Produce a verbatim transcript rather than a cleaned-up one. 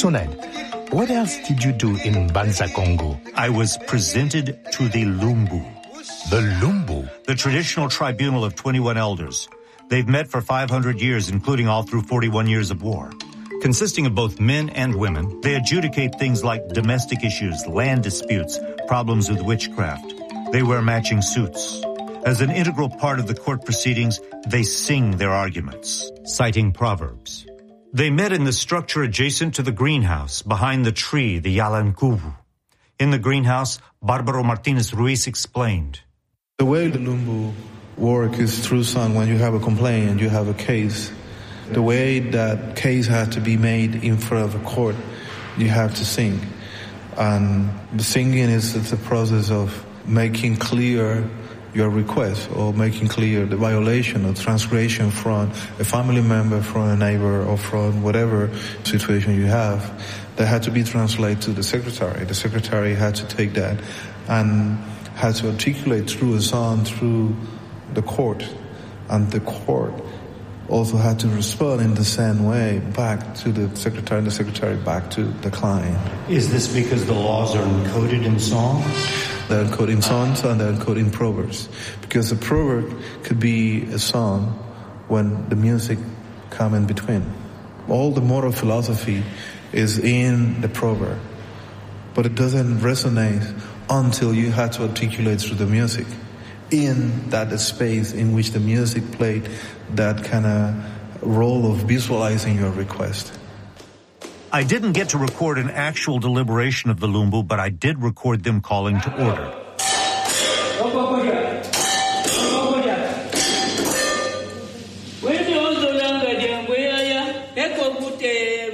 So, Ned, what else did you do in Banza Congo? I was presented to the Lumbu. The Lumbu? The traditional tribunal of twenty-one elders. They've met for five hundred years, including all through forty-one years of war. Consisting of both men and women, they adjudicate things like domestic issues, land disputes, problems with witchcraft. They wear matching suits. As an integral part of the court proceedings, they sing their arguments, citing proverbs. They met in the structure adjacent to the greenhouse, behind the tree, the Yalankuvu. In the greenhouse, Barbaro Martinez Ruiz explained. The way the Lumbu work is through song. When you have a complaint and you have a case, the way that case had to be made in front of a court, you have to sing. And the singing is it's a process of making clear your request or making clear the violation or transgression from a family member, from a neighbor, or from whatever situation you have. That had to be translated to the secretary. The secretary had to take that and had to articulate through a song through the court. And the court also had to respond in the same way back to the secretary and the secretary back to the client. Is this because the laws are encoded in song? They're encoded in songs and they're encoded in proverbs. Because a proverb could be a song when the music come in between. All the moral philosophy is in the proverb, but it doesn't resonate until you have to articulate through the music. In that space in which the music played that kind of role of visualizing your request. I didn't get to record an actual deliberation of the Lumbu, but I did record them calling to order.